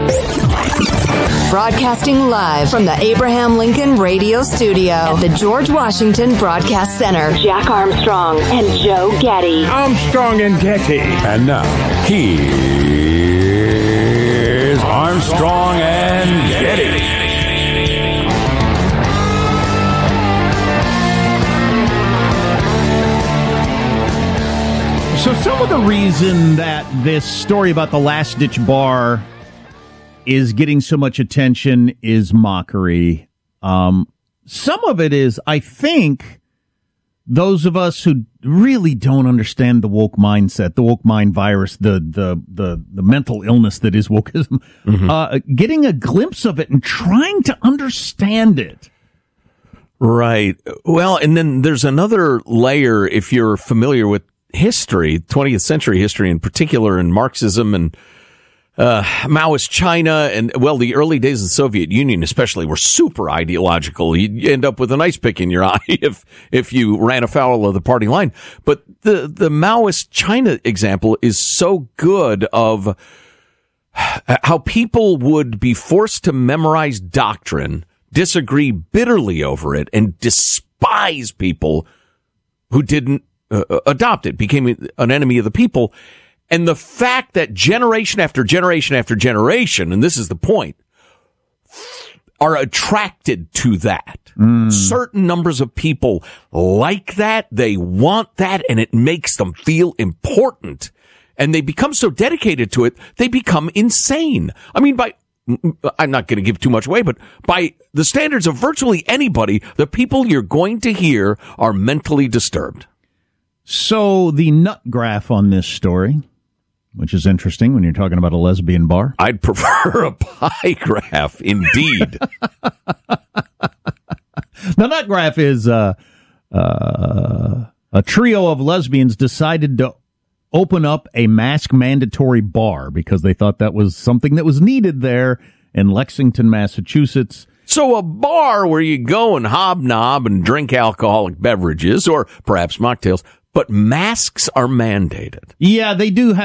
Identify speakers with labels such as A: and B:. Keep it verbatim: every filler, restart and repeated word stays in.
A: Broadcasting live from the Abraham Lincoln Radio Studio at the George Washington Broadcast Center. Jack Armstrong and Joe Getty.
B: Armstrong and Getty.
C: And now, here's Armstrong and Getty.
D: So some of the reason that this story about the last-ditch bar is getting so much attention is mockery. Um, some of it is, I think, those of us who really don't understand the woke mindset, the woke mind virus, the the the, the mental illness that is wokeism, mm-hmm. uh, getting a glimpse of it and trying to understand it.
E: Right. Well, and then there's another layer, if you're familiar with history, twentieth century history in particular, and Marxism and Uh, Maoist China and, well, the early days of the Soviet Union especially were super ideological. You'd end up with an ice pick in your eye if, if you ran afoul of the party line. But the, the Maoist China example is so good of how people would be forced to memorize doctrine, disagree bitterly over it, and despise people who didn't uh, adopt it, became an enemy of the people. And the fact that generation after generation after generation, and this is the point, are attracted to that. Mm. Certain numbers of people like that, they want that, and it makes them feel important. And they become so dedicated to it, they become insane. I mean, by, I'm not going to give too much away, but by the standards of virtually anybody, the people you're going to hear are mentally disturbed.
D: So the nut graph on this story, which is interesting when you're talking about a lesbian bar.
E: I'd prefer a pie graph, indeed.
D: The nut graph is uh, uh, a trio of lesbians decided to open up a mask mandatory bar because they thought that was something that was needed there in Lexington, Massachusetts.
E: So a bar where you go and hobnob and drink alcoholic beverages or perhaps mocktails, but masks are mandated.
D: Yeah, they do have